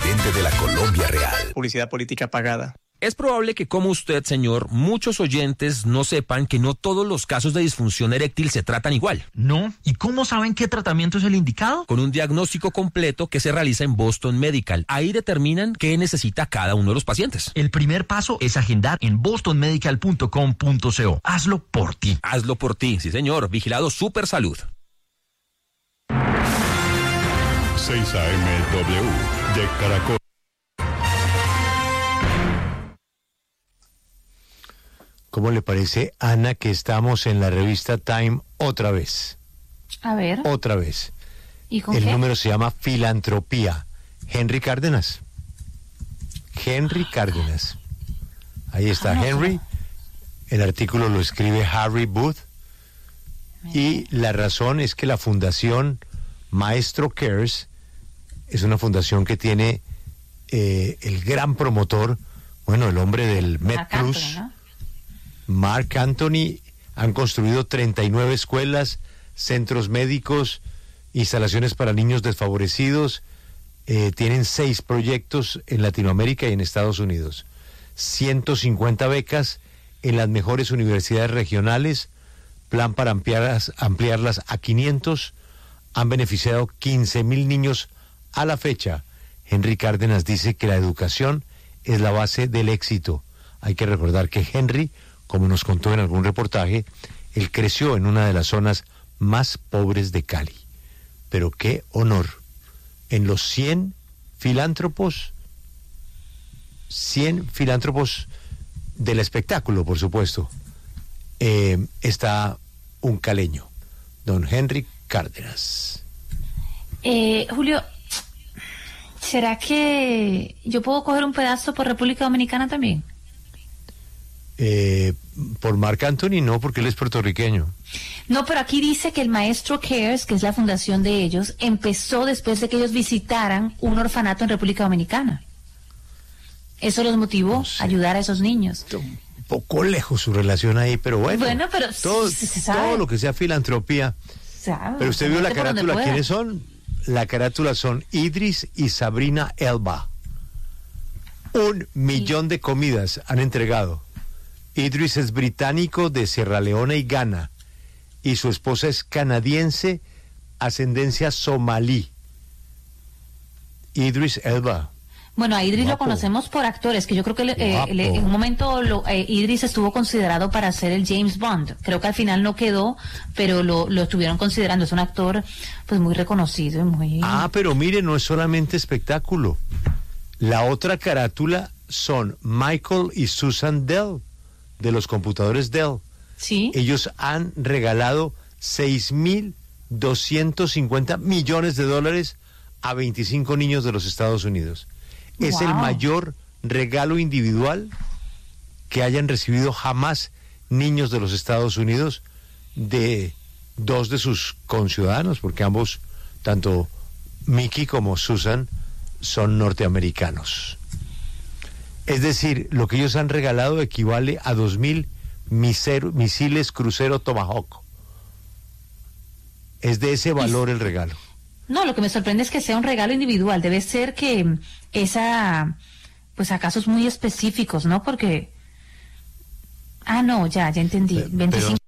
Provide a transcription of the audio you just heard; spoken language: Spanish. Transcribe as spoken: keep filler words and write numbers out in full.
presidente de la Colombia real. Publicidad política pagada. Es probable que, como usted, señor, muchos oyentes no sepan que no todos los casos de disfunción eréctil se tratan igual. ¿No? ¿Y cómo saben qué tratamiento es el indicado? Con un diagnóstico completo que se realiza en Boston Medical. Ahí determinan qué necesita cada uno de los pacientes. El primer paso es agendar en boston medical punto com punto co. Hazlo por ti. Hazlo por ti, sí señor. Vigilado Super Salud. seis A M W de Caracol. ¿Cómo le parece, Ana, que estamos en la revista Time otra vez? A ver. Otra vez. ¿Y con El qué? número se llama Filantropía. Henry Cárdenas. Henry Cárdenas. Ahí está Ah, no, Henry. El artículo lo escribe Harry Booth. Y la razón es que la fundación Maestro Cares es una fundación que tiene eh, el gran promotor, bueno, el hombre del MedPlus, Anthony, ¿no? Mark Anthony. Han construido treinta y nueve escuelas, centros médicos, instalaciones para niños desfavorecidos. Eh, tienen seis proyectos en Latinoamérica y en Estados Unidos. ciento cincuenta becas en las mejores universidades regionales. Plan para ampliarlas, ampliarlas a quinientos. Han beneficiado quince mil niños a la fecha. Henry Cárdenas dice que la educación es la base del éxito. Hay que recordar que Henry, como nos contó en algún reportaje, él creció en una de las zonas más pobres de Cali. Pero qué honor. En los cien filántropos, cien filántropos del espectáculo, por supuesto, eh, está un caleño, don Henry Cárdenas. Eh, Julio, ¿será que yo puedo coger un pedazo por República Dominicana también? Eh, por Marc Anthony no, porque él es puertorriqueño. No, pero aquí dice que el Maestro Cares, que es la fundación de ellos, empezó después de que ellos visitaran un orfanato en República Dominicana. Eso los motivó No sé. a ayudar a esos niños. Un poco lejos su relación ahí, pero bueno. Bueno, pero todo, se- se sabe. todo lo que sea filantropía. ¿Sabe? Pero usted vio la Por donde carátula, pueda. ¿quiénes son? La carátula son Idris y Sabrina Elba. Un millón de comidas han entregado. Idris es británico de Sierra Leona y Ghana, y su esposa es canadiense, ascendencia somalí. Idris Elba. Bueno, a Idris lo Guapo. conocemos por actores, que yo creo que le- eh, Guapo. le- en un momento lo, eh, Idris estuvo considerado para ser el James Bond. Creo que al final no quedó, pero lo, lo estuvieron considerando. Es un actor pues muy reconocido y muy... Ah, pero mire, no es solamente espectáculo. La otra carátula son Michael y Susan Dell, de los computadores Dell. Sí. Ellos han regalado seis mil doscientos cincuenta millones de dólares a veinticinco niños de los Estados Unidos. Es Wow. el mayor regalo individual que hayan recibido jamás niños de los Estados Unidos de dos de sus conciudadanos, porque ambos, tanto Mickey como Susan, son norteamericanos. Es decir, lo que ellos han regalado equivale a dos mil misiles crucero Tomahawk. Es de ese valor el regalo. No, lo que me sorprende es que sea un regalo individual. Debe ser que mm, esa, pues a casos muy específicos, ¿no? Porque... Ah, no, ya, ya entendí. Pero- veinticinco